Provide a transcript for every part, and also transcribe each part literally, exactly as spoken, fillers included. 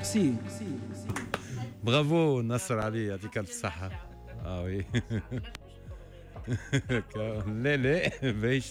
سي برافو نصر علي يعطيك الف صحة. اه وي لا لا بايش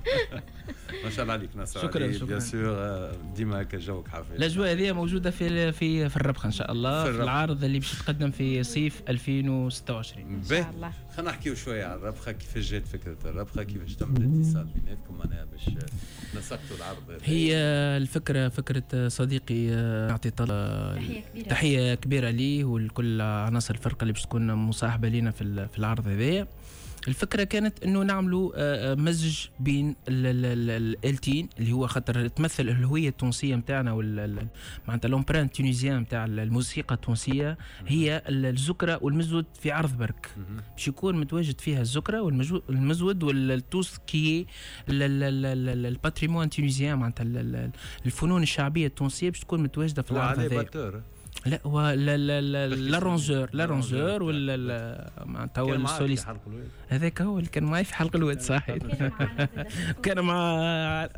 ما شاء الله عليك نصر. شكرا علي شكرا بيان سور ديما هكا جوك حافظ. الاجواء هذه موجوده في في في الربخه ان شاء الله، في, في العرض اللي باش يتقدم في صيف ألفين وستة وعشرين ان شاء الله. خلينا نحكيو شويه على الربخه، كيفاش جات فكره الربخه، كيفاش تم الاتصال بيناتكم معناها باش نسقطوا العرض. هي الفكره فكره صديقي نعطي طلب تحيه كبيره ليه ولكل عناصر الفرقه اللي باش تكون مصاحبه لنا في في العرض هذايا. الفكرة كانت انه نعملوا مزج بين الالتين اللي هو خاطر تمثل الهوية التونسية نتاعنا وال معناتها لومبرانت التونيزيان نتاع الموسيقى التونسية، هي الزكرة والمزود في عرض برك باش يكون متواجد فيها الزكرة والمزود والتوسكي الباتريمون التونيزيان معناتها الفنون الشعبية التونسية باش تكون متواجدة في العرض هذا. لا هو لا لا لا لارونجور لارونجور ولا معناتها هو السوليست هذاك هو اللي كان معي في حلق الواد صحيح. كان مع انت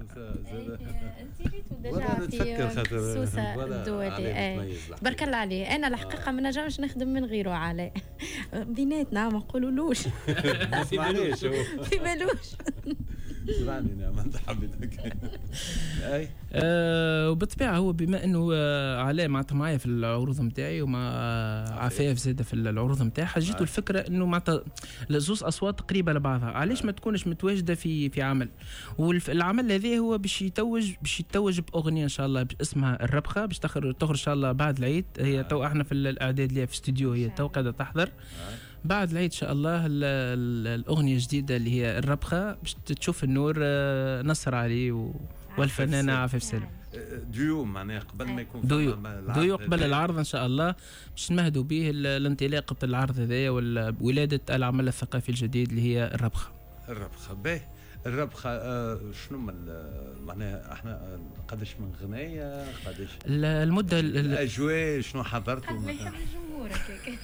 ريت ودجا في سوسه الدولي تبارك الله عليه. انا الحقيقه ما نجمش نخدم من غيره عليه بيناتنا ما نقولولوش في بالوش في بالوش سمعني نعم انت حبيتك اي وبالطبيعه هو بما انه عليه معناتها معايا في العروض نتاعي ومع عفاف زاده في العروض نتاعها، جيتوا الفكره انه معناتها زوز اصوات قريبه لبعضها، علاش ما تكونش متواجده في في عمل. والعمل هذا هو باش يتوج باش يتوج باغنيه ان شاء الله اسمها الربخه، باش تخرج تخرج ان شاء الله بعد العيد. هي تو احنا في الاعداد اللي في استوديو، هي تو قاعده تحضر. بعد العيد ان شاء الله الاغنيه الجديده اللي هي الربخه باش تشوف النور نصر علي والفنانه عفاف سالم. ديو معناها قبل ما يكون ديو ديو قبل العرض ان شاء الله باش نمهدوا به الانطلاقه العرض هذايا وولاده العمل الثقافي الجديد اللي هي الربخه. الربخه باهي. الربخه آه شنو من معناها احنا قداش من غنايه قداش المده الاجواء شنو حضرتوا؟ قد ما يحب الجمهور هكاك.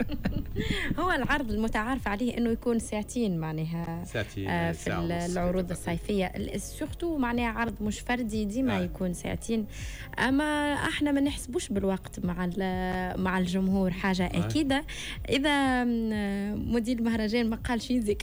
هو العرض المتعارف عليه انه يكون ساعتين معناها ساعتين آه في العروض الصيفيه سورتو معناها عرض مش فردي ديما آه. يكون ساعتين، اما احنا ما نحسبوش بالوقت مع مع الجمهور حاجه آه. اكيده. اذا مدير المهرجان ما قالش يزيك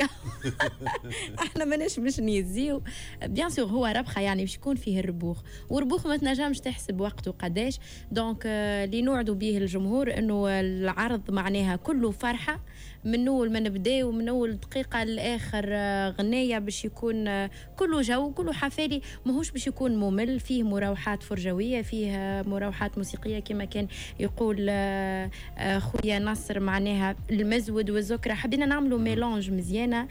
احنا ماناش باش نيزيو بيان سور. هو ربخه يعني باش يكون فيه الربوخ، والربوخ ما تنجمش تحسب وقته قداش، دونك اللي نوعدوا به الجمهور انه العرض معناها كله فرحه من اول ما نبداو من اول دقيقه لاخر غنيه، باش يكون كله جو كله حفالي، ماهوش باش يكون ممل، فيه مراوحات فرجويه، فيه مراوحات موسيقيه كما كان يقول خويا نصر معناها المزود والزكرة. حبينا نعملوا ميلانج مزيانه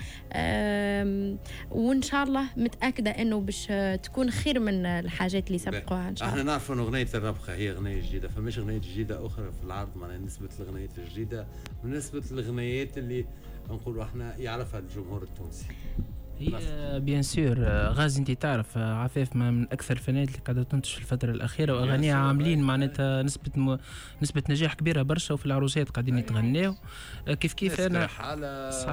وان شاء الله متاكده انه باش تكون خير من الحاجات اللي سبقوها ان شاء الله. احنا نعرفوا ان اغنيه الربخه هي اغنيه جديده، فماش اغنيه جديده اخرى في العرض معناها نسبه الاغنيات الجديده ونسبه الاغنيات اللي نقولوا احنا يعرفها الجمهور التونسي. هي بيان سور غازي انت تعرف عفاف من اكثر الفنانات اللي قاعده تنتج في الفتره الاخيره واغانيها عاملين معناتها نسبه م... نسبه نجاح كبيره برشا، وفي العروسات قاعدين يتغناو كيف كيف انا